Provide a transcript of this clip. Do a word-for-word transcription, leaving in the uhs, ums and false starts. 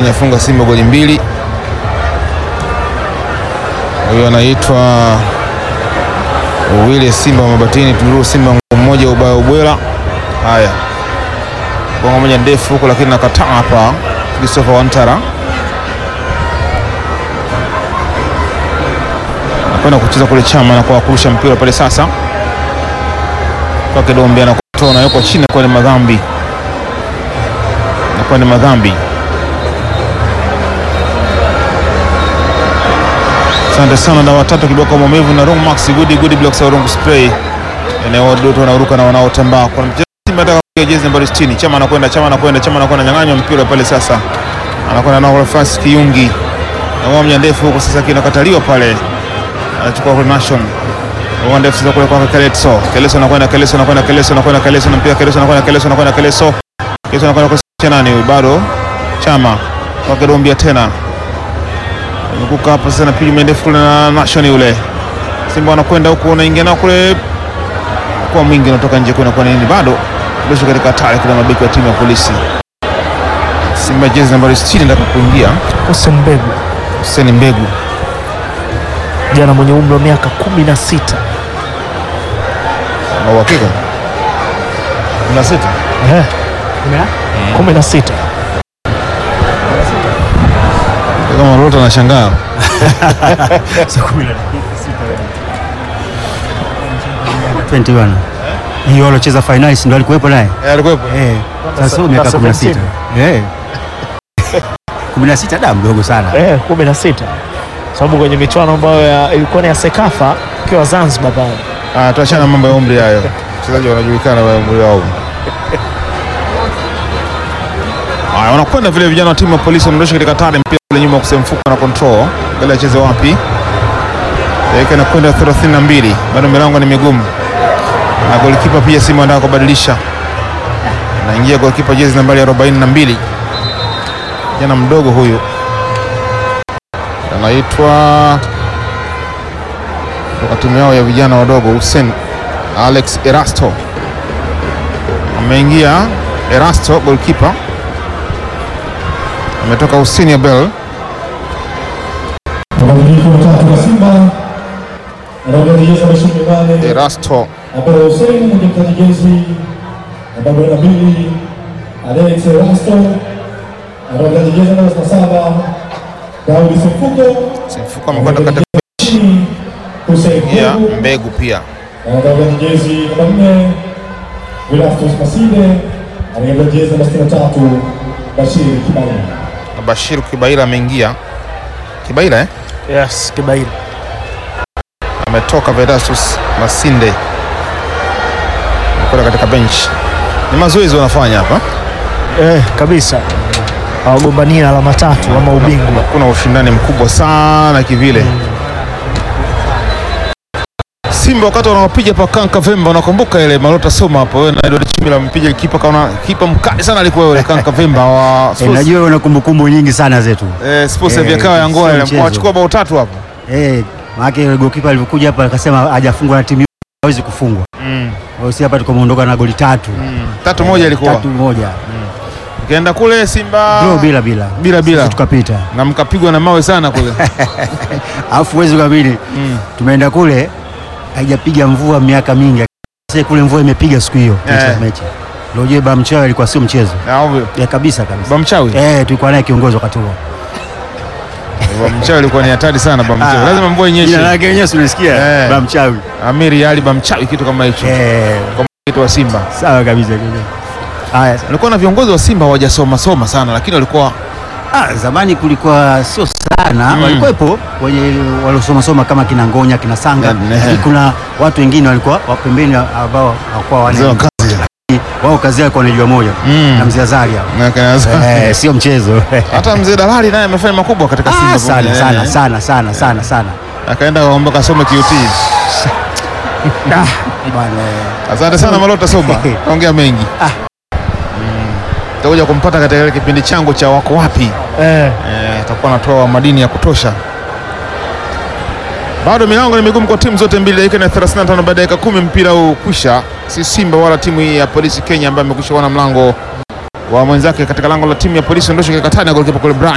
amefunga Simba goli mbili. Huyo anaitwa Wile Simba wa Mabatini. Tunduru Simba mmoja ubaya ubwela. Haya, bongo moja ndefu huko, lakini nakataa hapa Christopher Wantara. Anakwenda kucheza kule Chama na kwa kurusha mpira pale sasa. Kwa Kidombe anakutoa na yuko chini kwa madhambi. Na kwa madhambi. Asante sana na watatu kiboko maumivu na Rung Max Goody Goody Blocks au Rung Spray. Eneo doto wanaruka na wanaotambaa. Kwa mchezaji anataka kupiga jezi nambari sitini. Chama anakwenda, Chama anakwenda, Chama anakwenda nyang'anywa mpira pale sasa. Anakwenda na Francis Kiyungi. Na wao mnyandefu huko sasa kinakataliwa pale. Anachukua kwa Nation. Wao ndefu sasa kule kwa Keleso. Keleso anakwenda, Keleso anakwenda, Keleso anakwenda, Keleso na mpira Keleso anakwenda, Keleso anakwenda, Keleso. Keleso anakwenda kwa nani huyu bado? Chama. Kwa Kidombia tena. Nukuka hapa sasa, napiga mendefu kule na Nation yule. Simba wanakwenda huko, unaingia nao kule kwa mwingi, unatoka nje kuna kwa nini bado ndio katika hatari kuna mabeki wa timu ya Polisi. Simba jezi nambari sitini ndio kuingia Hussein Mbegu. Hussein Mbegu Jana mwenye umri wa miaka kumi na sita. Na uhakika kumi na sita Eh. kumi na sita. Kama Rota anashangaa. Sasa kumi na sita. ishirini na moja. Hiyo alocheza finals ndio alikuwepo naye. Eh, alikuwepo. Eh. Sasa miaka kumi na sita. Eh. kumi na sita da mdogo sana. Eh, kumi na sita. Sababu kwenye michuano ambayo ilikuwa ni ya Sekafa kwa Zanzibar pale. Ah, tuachana mambo ya umri hayo. Wachezaji wanajulikana kwa umri wao. Ah, wanakwenda vile vijana wa timu ya Polisi wanaondosha katika hatari mpira kule nyuma kusemfuka na control. Gala acheze wapi? Dakika inakwenda thelathini na mbili. Bado milango ni migumu. Na golikipa pia Simba anataka kubadilisha. Anaingia golikipa jezi nambari arobaini na mbili. Jana mdogo huyu. Anaitwa kwa timu yao ya vijana wadogo Hussein Alex Erasto. Ameingia Erasto goalkeeper. Ametoka Hussein Abel. Erasto Alex Erasto Simfuko amekwenda katika ya Mbegu pia. Na Bashir Kibaila ameingia. Kibaila eh? Yes, Kibaila. Ametoka Vedasus Masinde. Amekwenda katika bench. Ni mazoezi wanafanya hapa. Eh, kabisa. Hawagombania alama tatu ama ubingwa. Kuna ushindani mkubwa sana kivile. Mm. Simba wakati wanawapiga pa Kanka Vemba, unakumbuka ile Malota Soma hapo wewe na Edward Chimila mpiga kipa kaona kipa mkali sana alikuwa yule Kanka Vemba wa Sports. Eh, najua una kumbukumbu nyingi sana zetu. Eh, Sports ya Vyakawa ya Angola ile mwachukua bao tatu hapo. Eh, maana yule goalkeeper alivyokuja hapa akasema hajafungwa na timu hawezi kufungwa. Mm. Wao si hapa tukamuondoka na goli tatu. Mm. Tatu moja ilikuwa. Tatu moja. Mm. Ukienda kule Simba Draw bila bila. Bila bila. Sisi tukapita. Na mkapigwa na mawe sana kule. Alafu uwezo kabili. Mm. Tumeenda kule haijapiga mvua miaka mingi. Sasa kule mvua imepiga siku hiyo yeah. Mechi. Ndio je Bamchawi ilikuwa sio mchezo. Ah, ya kabisa kabisa. Bamchawi? Eh, tulikuwa naye kiongozi wakati huo. Bamchawi ilikuwa ni hatari sana Bamchawi. Lazima mvua inyeshe. Jina lake wenyewe unasikia eh. Bamchawi. Amiri Ali Bamchawi kitu kama hicho. Eh, kwa kitu wa Simba. Sawa kabisa kabisa. Haya, walikuwa na viongozi wa Simba hawajasoma soma sana lakini walikuwa ah, zamani kulikuwa sio sana mm. Walikuwepo wenye waliosoma soma kama kina Ngonya kina Sanga, lakini kuna watu wengine walikuwa wapembeni ambao hawakuwa wana wao kazi yao wanajua moja mm. na mzee Azari hao eh, sio mchezo. Hata mzee Dalali naye amefanya makubwa katika Simba ah, sana, sana, sana sana sana sana akaenda kaomba kasome Q T. Ah, bwana. Asante sana Malota Soba. Ongea mengi. Ah. Tutakuja kumpata katika ile kipindi changu cha wako wapi. Eh, eh atakuwa anatoa madini ya kutosha. Bado milango ni migumu kwa timu zote mbili. Dakika na thelathini na tano baada ya dakika kumi mpira huu kwisha. Si Simba wala timu hii ya Polisi Kenya ambayo imekwisha kuona mlango wa mwenzake katika lango la timu ya Polisi ondosha kikatani golikipa kule Brian